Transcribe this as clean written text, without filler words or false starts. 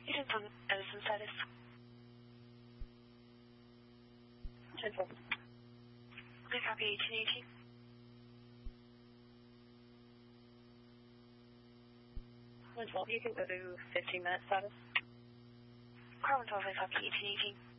Agent on Edison status. 10-4. Please copy 1818. You can go to 15-minute status. Car 112, please copy 1818.